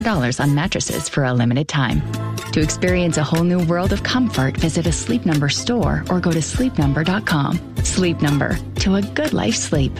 on mattresses for a limited time. To experience a whole new world of comfort, visit a Sleep Number store or go to sleepnumber.com. Sleep Number, to a good life sleep.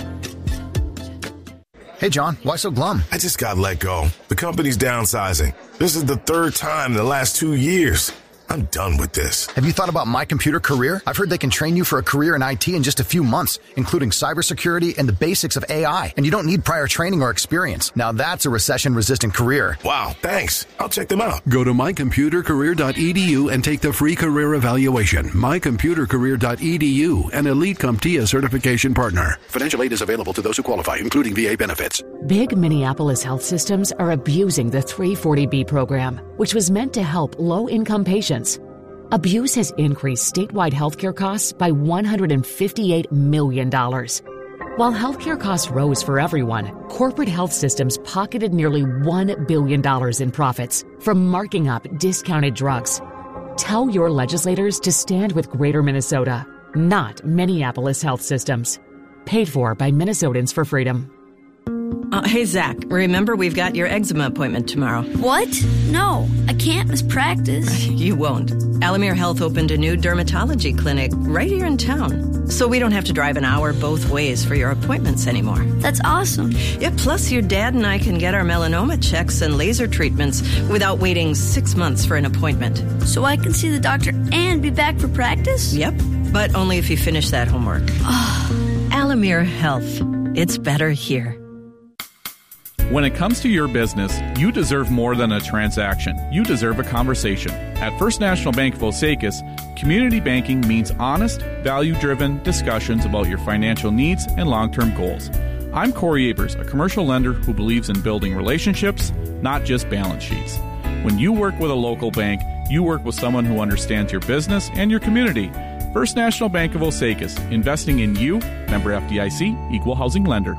Hey, John, why so glum? I just got let go. The company's downsizing. This is the third time in the last 2 years. I'm done with this. Have you thought about My Computer Career? I've heard they can train you for a career in IT in just a few months, including cybersecurity and the basics of AI. And you don't need prior training or experience. Now that's a recession-resistant career. Wow, thanks. I'll check them out. Go to mycomputercareer.edu and take the free career evaluation. mycomputercareer.edu, an Elite CompTIA certification partner. Financial aid is available to those who qualify, including VA benefits. Big Minneapolis health systems are abusing the 340B program, which was meant to help low-income patients. Abuse has increased statewide healthcare costs by $158 million. While healthcare costs rose for everyone, corporate health systems pocketed nearly $1 billion in profits from marking up discounted drugs. Tell your legislators to stand with Greater Minnesota, not Minneapolis health systems. Paid for by Minnesotans for Freedom. Hey, Zach, remember we've got your eczema appointment tomorrow. What? No, I can't miss practice. You won't. Alamere Health opened a new dermatology clinic right here in town, so we don't have to drive an hour both ways for your appointments anymore. That's awesome. Yeah, plus your dad and I can get our melanoma checks and laser treatments without waiting 6 months for an appointment. So I can see the doctor and be back for practice? Yep, but only if you finish that homework. Alamere Health. It's better here. When it comes to your business, you deserve more than a transaction. You deserve a conversation. At First National Bank of Osakis, community banking means honest, value-driven discussions about your financial needs and long-term goals. I'm Corey Abers, a commercial lender who believes in building relationships, not just balance sheets. When you work with a local bank, you work with someone who understands your business and your community. First National Bank of Osakis, investing in you, member FDIC, equal housing lender.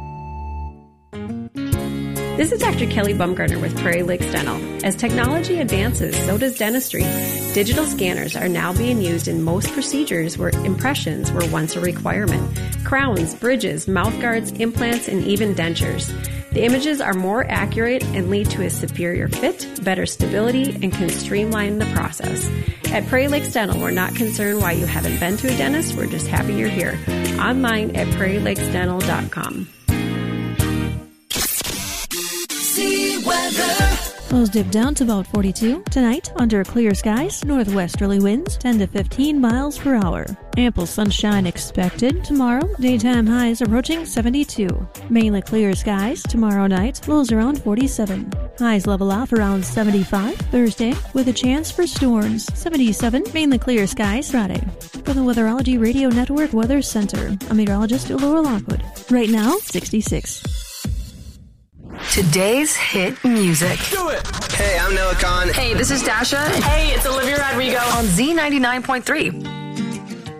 This is Dr. Kelly Bumgarner with Prairie Lakes Dental. As technology advances, so does dentistry. Digital scanners are now being used in most procedures where impressions were once a requirement. Crowns, bridges, mouth guards, implants, and even dentures. The images are more accurate and lead to a superior fit, better stability, and can streamline the process. At Prairie Lakes Dental, we're not concerned why you haven't been to a dentist. We're just happy you're here. Online at prairielakesdental.com. Weather. Lows dip down to about 42. Tonight, under clear skies, northwesterly winds 10 to 15 miles per hour. Ample sunshine expected. Tomorrow, daytime highs approaching 72. Mainly clear skies. Tomorrow night, lows around 47. Highs level off around 75. Thursday, with a chance for storms. 77. Mainly clear skies. Friday. For the Weatherology Radio Network Weather Center, I'm meteorologist Laura Lockwood. Right now, 66. Today's hit music. Do it! Hey, I'm Noah Khan. Hey, this is Dasha. Hey, it's Olivia Rodrigo. On Z99.3.